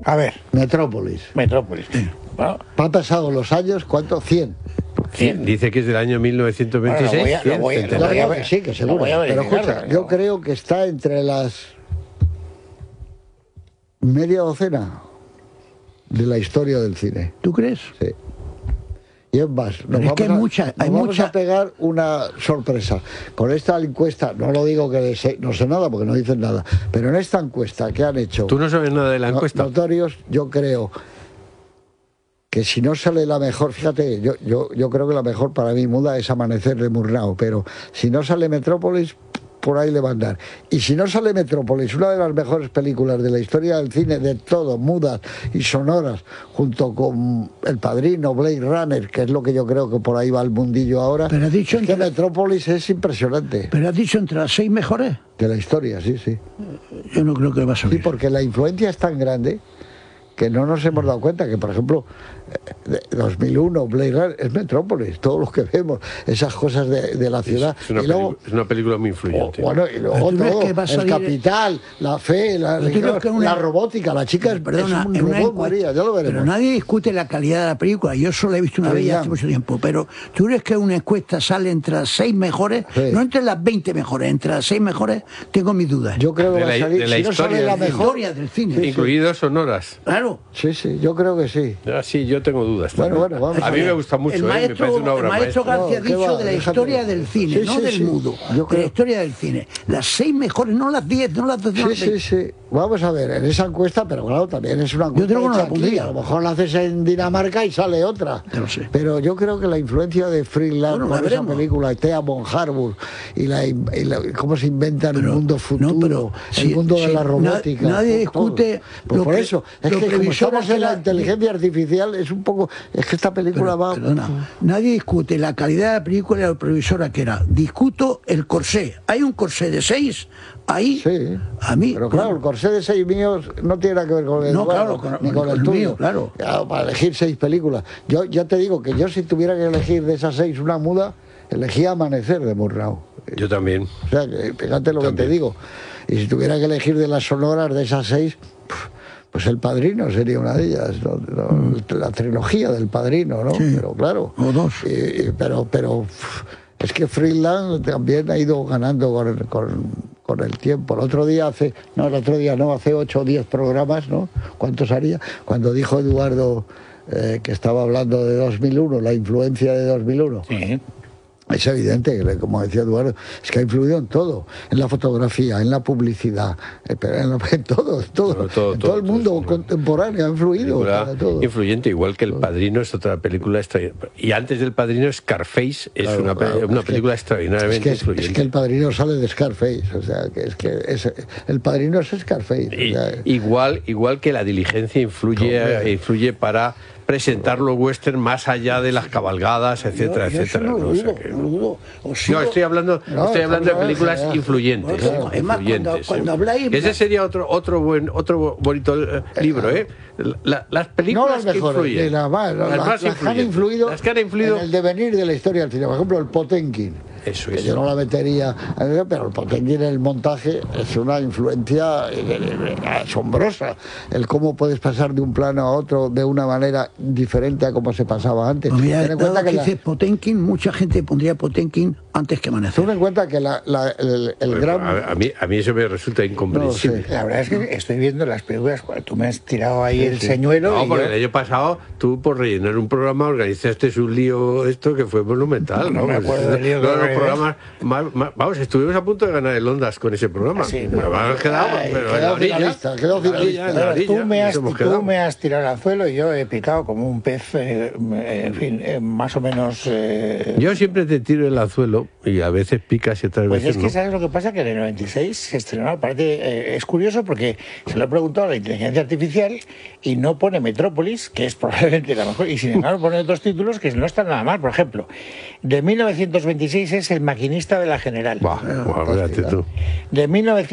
A ver. Metrópolis. Metrópolis. Bueno, Han pasado los años, ¿cuánto? 100. 100. Dice que es del año 1926. Bueno, lo voy a- Yo creo ver. que sí, que Lo seguro. voy a Pero verificar, escucha, pero- yo creo que está entre las media docena de la historia del cine. ¿Tú crees? Sí. Y es más, Pero es que hay vamos a pegar una sorpresa. Con esta encuesta, no lo digo que no sé nada porque no dicen nada, pero en esta encuesta que han hecho ¿Tú no sabes nada de la encuesta? notorios, yo creo que si no sale la mejor, fíjate, yo creo que la mejor para mí muda es Amanecer de Murnau, pero si no sale Metrópolis, por ahí le va a andar. Y si no sale Metrópolis, una de las mejores películas de la historia del cine, de todo, mudas y sonoras, junto con El Padrino, Blade Runner, que es lo que yo creo que por ahí va el mundillo ahora, Pero has dicho es que Metrópolis es impresionante. Pero has dicho entre las 6 mejores. De la historia, sí, sí. Yo no creo que va a Sí, subir. porque la influencia es tan grande que no nos hemos dado cuenta que, por ejemplo, 2001, Blade Runner, es Metrópolis, todo lo que vemos, esas cosas de la ciudad. Es Y luego, una película muy influyente. bueno, y luego Pero tú ves todo, que va a el salir- capital, la fe, la Pero tú crees que religión, la robótica, la chica es, Perdona, es un en una robot, encuesta- María, ya lo veremos. pero nadie discute la calidad de la película. Yo solo he visto una Sí, vez y ya. hace mucho tiempo. Pero ¿tú crees que una encuesta sale entre las 6 mejores? Sí. No entre las 20 mejores, entre las 6 mejores tengo mis dudas. Yo creo que De va a la- salir, de la si no historia sale la del cine. mejor... Historia del cine. Incluidos sonoras. Claro. Sí, sí, yo creo que sí. Ah, sí, yo tengo dudas. Bueno, también. bueno, vamos a mí me gusta mucho, El me maestro, parece una obra el maestro maestra. García ha No, ¿qué dicho va? de la Déjate. historia del cine, Sí, no sí, del sí. mudo. Yo De la creo- historia del cine. Las 6 mejores, no las 10, no las 12. no Sí, las sí, 20. sí. Vamos a ver, en esa encuesta, pero claro, también es una encuesta creo que no la hecha aquí. pondría. A lo mejor la haces en Dinamarca y sale otra. Ya lo sé. Pero yo creo que la influencia de Freeland Bueno, la con esa veremos. película, Thea von Harbour, y cómo se inventa el mundo futuro, pero el si- mundo de si la robótica. nadie todo. discute Pues lo por que- eso, es lo que como previsora estamos que en la era- inteligencia artificial, es un poco... Es que esta película va... Perdona, nadie discute la calidad de la película y la previsora que era. Discuto el corsé. Hay un corsé de 6, ahí, Sí, a mí... pero claro, el corsé de 6 míos no tiene nada que ver con el No, bueno, claro, ni con el el tuyo. mío, claro. Para elegir 6 películas. Yo ya te digo que yo si tuviera que elegir de esas 6 una muda, elegía Amanecer de Murnau. Yo también. O sea, que fíjate lo que También. te digo. Y si tuviera que elegir de las sonoras de esas 6, pues El Padrino sería una de ellas, ¿no? La trilogía del Padrino, ¿no? Sí. Pero claro. O 2. Pero es que Freeland también ha ido ganando con el tiempo. El otro día hace 8 o 10 programas, ¿no? ¿Cuántos haría? Cuando dijo Eduardo que estaba hablando de 2001, la influencia de 2001. Sí. Es evidente que, como decía Eduardo, es que ha influido en todo, en la fotografía, en la publicidad, pero en todo, todo el mundo todo. contemporáneo ha influido. Película para todo. influyente, igual que El Padrino es otra película extraordinaria. Y antes del Padrino, Scarface es Claro, una claro, una es que- película extraordinariamente influyente. Es que El Padrino sale de Scarface, o sea, El Padrino es Scarface. Y- o sea, igual que La Diligencia Hombre. influye para presentar los western más allá de las cabalgadas, etcétera, Yo eso etcétera. no ¿no? lo O sea dudo, que- no lo dudo. No, estoy hablando de claro, películas claro. influyentes. Bueno, es más, influyentes, cuando habláis- Ese sería otro bonito libro, ¿eh? Las no películas las que mejores, influyen. de las Las que han influido Las que han influido. en el devenir de la historia del cine. Por ejemplo, el Potemkin. Eso Que es. yo no la metería, pero el Potemkin en el montaje es una influencia asombrosa. El cómo puedes pasar de un plano a otro de una manera diferente a como se pasaba antes. Pues mira, Ten en cuenta dado que que dices Potemkin, mucha gente pondría Potemkin antes que Amanecer. ten en cuenta que el gran... A mí eso me resulta incomprensible. No lo sé. La verdad es que estoy viendo las películas. Tú me has tirado ahí el señuelo. No, y porque yo- el año pasado tú por rellenar un programa organizaste un lío esto que fue monumental. No me Pues, acuerdo del lío que uno de los organizé. programas vamos, estuvimos a punto de ganar el Ondas con ese programa. Sí, Pero hemos quedado, Ay, pero en quedó la orilla. finalista, quedó En la orilla, en la orilla, Tú me nos hemos quedado. has tirado el anzuelo y yo he picado como un pez, en fin, más o menos... Yo siempre te tiro el anzuelo y a veces picas y otras Pues veces es que no. sabes lo que pasa, que en el 96 se estrenó, aparte, es curioso porque se lo he preguntado a la inteligencia artificial y no pone Metrópolis, que es probablemente la mejor, y sin embargo pone otros títulos que no están nada mal. Por ejemplo, de 1926 es El maquinista de la General. Buah, fíjate tú. De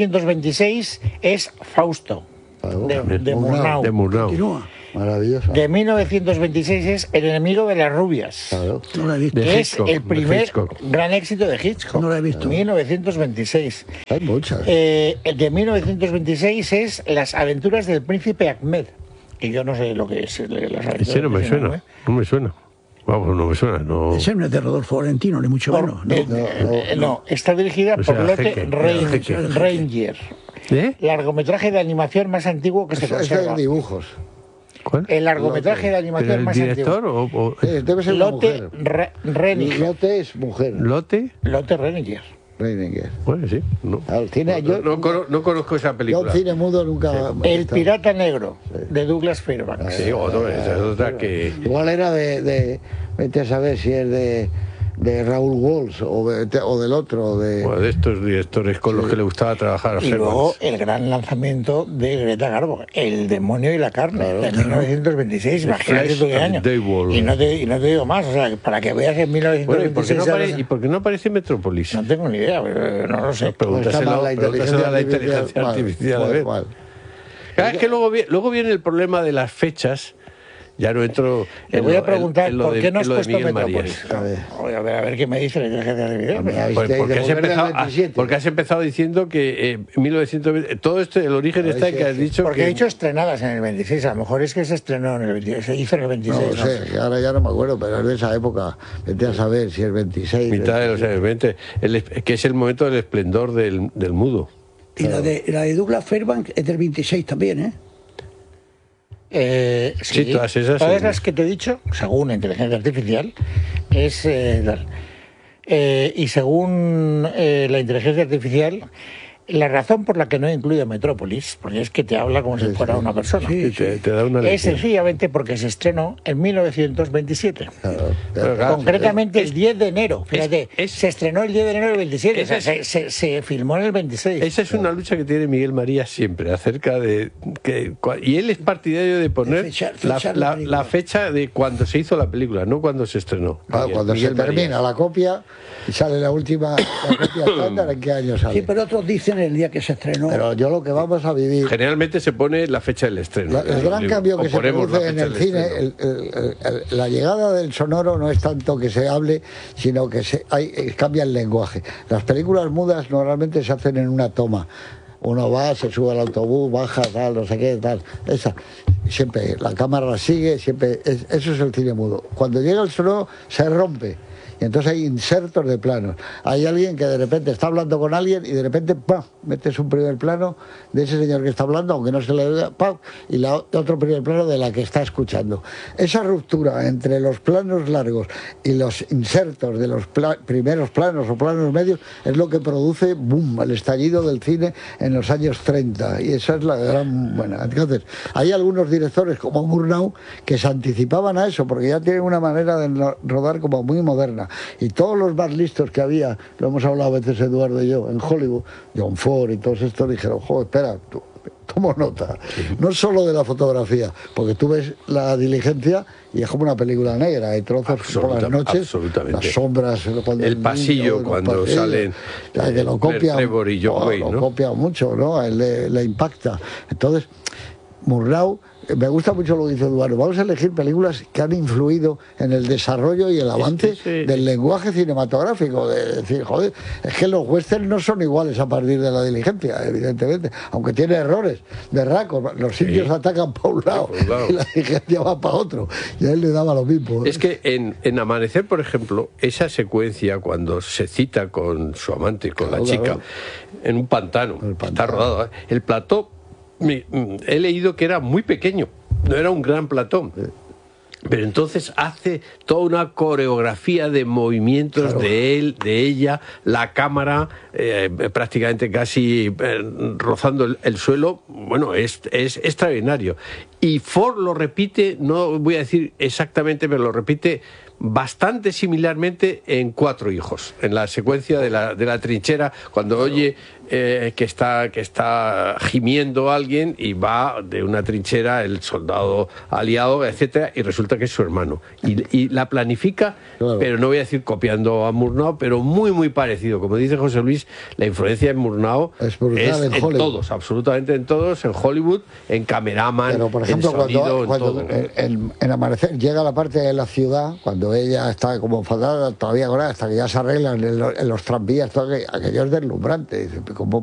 1926 es Fausto, de Murnau. De Murnau. Continúa. Maravilloso. De 1926 es El enemigo de las rubias. Claro. No la he visto. De Que es Hitchcock, el de primer Hitchcock. gran éxito de Hitchcock. No lo he visto. 1926. Hay muchas. El de 1926 es Las aventuras del príncipe Ahmed. y yo no sé lo que es las aventuras Ese no me de Tina suena, Nue. no me suena. Vamos, no me suena, no. Ese no es de Rodolfo Valentino, ni mucho menos. No, está dirigida O sea, por Lotte Jeque, Jeque. Ranger, ¿Eh? largometraje de animación más antiguo que se Es de conserva. dibujos. ¿Cuál? El largometraje de ¿Pero animación el más director antiguo. Debe ser una Lotte mujer. Renninger. Lotte es mujer. ¿Lotte? Lotte Renninger. Reininger. Bueno, sí. No, Al cine, yo, no conozco esa yo película. el cine mudo nunca... El pirata negro, de Douglas Fairbanks. Sí, esa es otra que... Igual era vete a saber si es de Raúl Walsh o del otro, Bueno, de estos directores con los que le gustaba trabajar a Y luego Fairbanks. el gran lanzamiento de Greta Garbo, El demonio y la carne, de 1926, imagínate Flesh tú qué and año. Devil. Y no te digo más, o sea, para que veas en Bueno, ¿y por qué 1926... no, por qué no aparece Metrópolis? No tengo ni idea, pero no lo sé. Pregúntaselo a la inteligencia artificial. A ver. Claro, es que luego viene el problema de las fechas. Ya no entro Te voy a preguntar por qué no has puesto Miguel Metrópolis. Marías. A ver qué me dice la inteligencia artificial. Porque has empezado diciendo que 1920, todo esto, el origen está en que has dicho Porque que... he dicho estrenadas en el 26, a lo mejor es que se estrenó en el 26, se hizo en el 26. No sé, que ahora ya no me acuerdo, pero es de esa época. Vete a saber si es 26. Mitad de los años 20, que es el momento del esplendor del mudo. Y la de Douglas Fairbanks es del 26 también, ¿eh? Sí, todas esas, Todas sí. las que te he dicho, según la inteligencia artificial, es tal. Y según la inteligencia artificial, la razón por la que no he incluido Metrópolis, porque es que te habla como si fuera una persona, Te da una es lección. sencillamente porque se estrenó en 1927. Pero claro, Concretamente el 10 de enero. Fíjate, se estrenó el 10 de enero del 27, o sea, se filmó en el 26. Esa es una lucha que tiene Miguel Marías siempre, acerca de... y él es partidario de poner De fechar la fecha de cuando se hizo la película, no cuando se estrenó. Claro, cuando Miguel se termina Marías. la copia y sale la copia estándar, ¿en qué año sale? Sí, pero otros dicen el día que se estrenó. Pero yo lo que vamos a vivir... Generalmente se pone la fecha del estreno. El gran cambio que O se ponemos produce la en fecha el del cine, estreno. la llegada del sonoro no es tanto que se hable, sino que cambia el lenguaje. Las películas mudas normalmente se hacen en una toma. Uno va, se sube al autobús, baja, tal, no sé qué, tal. Esa. Siempre la cámara la sigue, siempre. Eso es el cine mudo. Cuando llega el sonoro, se rompe. Y entonces hay insertos de planos. Hay alguien que de repente está hablando con alguien y de repente ¡pam! Metes un primer plano de ese señor que está hablando, aunque no se le vea, ¡pam! Y otro primer plano de la que está escuchando. Esa ruptura entre los planos largos y los insertos de los primeros planos o planos medios es lo que produce ¡boom! El estallido del cine en los años 30. Y esa es la gran buena. Entonces, hay algunos directores como Murnau que se anticipaban a eso porque ya tienen una manera de rodar como muy moderna. Y todos los más listos que había, lo hemos hablado a veces Eduardo y yo, en Hollywood, John Ford y todos estos dijeron, joder, espera, tomo nota, no solo de la fotografía, porque tú ves La Diligencia y es como una película negra, hay trozos por las noches, las sombras, el pasillo cuando salen que lo copia, Trevor y John Wayne, ¿no? Lo copia mucho, ¿no? A él le impacta. Entonces, Murnau, me gusta mucho lo que dice Eduardo, vamos a elegir películas que han influido en el desarrollo y el avance del lenguaje cinematográfico, de decir, joder, es que los westerns no son iguales a partir de La Diligencia, evidentemente, aunque tiene errores de racos, los indios atacan para un lado y La Diligencia va para otro, y a él le daba lo mismo. Es que en Amanecer, por ejemplo, esa secuencia cuando se cita con su amante, con la chica, en un pantano, está rodado, el plató, he leído que era muy pequeño, no era un gran platón. Pero entonces hace toda una coreografía de movimientos de él, de ella, la cámara prácticamente casi rozando el suelo. Bueno, es extraordinario. Y Ford lo repite, no voy a decir exactamente, pero lo repite bastante similarmente en Cuatro hijos, en la secuencia de la trinchera, cuando oye que está gimiendo alguien y va de una trinchera el soldado aliado, etcétera, y resulta que es su hermano. Y la planifica, pero no voy a decir copiando a Murnau, pero muy, muy parecido. Como dice José Luis, la influencia en Murnau es en todos, absolutamente en todos, en Hollywood, en cameraman, pero, por ejemplo, en sonido, cuando en Amanecer llega la parte de la ciudad, cuando ella está como enfadada todavía ahora, hasta que ya se arreglan en los tranvías, todo aquello es deslumbrante. Dice, ¿cómo